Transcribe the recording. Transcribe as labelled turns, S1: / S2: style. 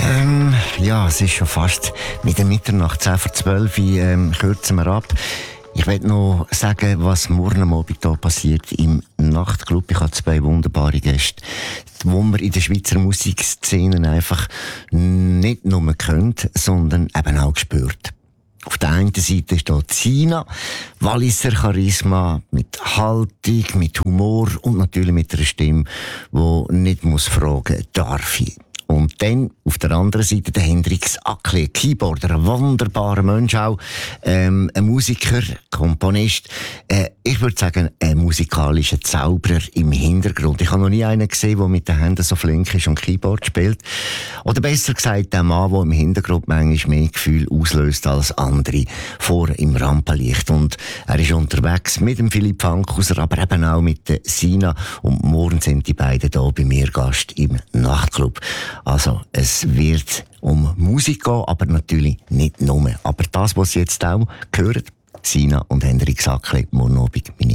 S1: Ja, es ist schon fast mit der Mitternacht, 10 vor 12 kürzen wir ab. Ich will noch sagen, was morgen am Abend hier passiert im Nachtclub. Ich habe 2 wunderbare Gäste, die man in der Schweizer Musikszene einfach nicht nur kennt, sondern eben auch spürt. Auf der einen Seite steht Sina, Walliser Charisma, mit Haltung, mit Humor und natürlich mit einer Stimme, die nicht muss fragen, darf ich? Und dann auf der anderen Seite der Hendrix Akle, Keyboarder, ein wunderbarer Mensch auch, ein Musiker, Komponist, ich würde sagen, ein musikalischer Zauberer im Hintergrund. Ich habe noch nie einen gesehen, der mit den Händen so flink ist und Keyboard spielt. Oder besser gesagt, der Mann, der im Hintergrund manchmal mehr Gefühl auslöst als andere vor im Rampenlicht. Und er ist unterwegs mit dem Philipp Fankhauser, aber eben auch mit der Sina. Und morgen sind die beiden hier bei mir Gast im Nachtclub. Also, es wird um Musik gehen, aber natürlich nicht nur. Aber das, was Sie jetzt auch hören, Sina und Hendrik Sackle, morgen Abend meine